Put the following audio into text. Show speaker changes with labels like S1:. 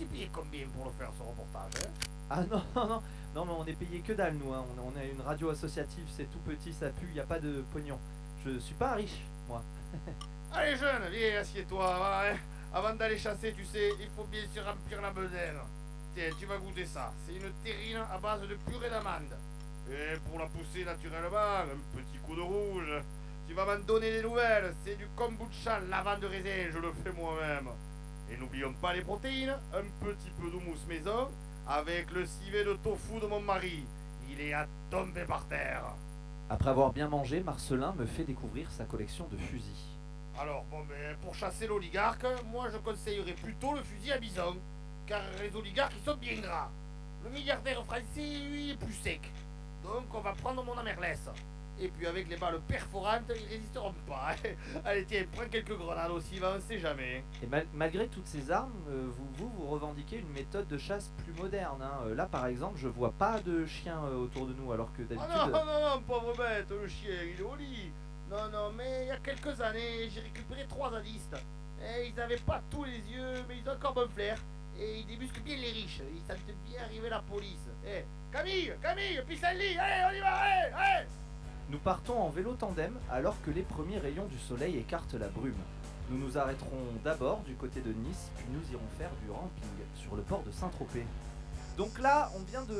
S1: es payé combien pour le faire ce reportage, hein?
S2: Ah non, non, non, non, mais on est payé que dalle, nous. Hein. On a une radio associative, c'est tout petit, ça pue, y a pas de pognon. Je suis pas riche, moi.
S1: Allez jeune, viens, assieds-toi, va, hein. Avant d'aller chasser, tu sais, il faut bien sûr remplir la bedaine. Tiens, tu vas goûter ça. C'est une terrine à base de purée d'amande. Et pour la pousser naturellement, un petit coup de rouge. Tu vas m'en donner des nouvelles. C'est du kombucha lavande de raisin, je le fais moi-même. Et n'oublions pas les protéines, un petit peu d'houmous maison, avec le civet de tofu de mon mari. Il est à tomber par terre.
S2: Après avoir bien mangé, Marcelin me fait découvrir sa collection de fusils.
S1: Alors, bon, ben, pour chasser l'oligarque, moi je conseillerais plutôt le fusil à bison. Car les oligarques, ils sont bien gras. Le milliardaire français, lui, est plus sec. Donc, on va prendre mon Amerlès. Et puis, avec les balles perforantes, ils résisteront pas. Allez, tiens, prends quelques grenades aussi, va, on sait jamais.
S2: Et malgré toutes ces armes, vous revendiquez une méthode de chasse plus moderne. Hein. Là, par exemple, je vois pas de chiens autour de nous, alors que
S1: Oh
S2: d'habitude...
S1: non, non, non, pauvre bête, le chien, il est au lit. Non, non, mais il y a quelques années, j'ai récupéré 3 zadistes. Et ils avaient pas tous les yeux, mais ils ont encore bon flair. Et ils débusquent bien les riches. Ils sentent bien arriver la police. Eh, Camille, pissenlit, allez, on y va, allez, allez.
S2: Nous partons en vélo tandem alors que les premiers rayons du soleil écartent la brume. Nous nous arrêterons d'abord du côté de Nice, puis nous irons faire du ramping sur le port de Saint-Tropez. Donc là, on vient de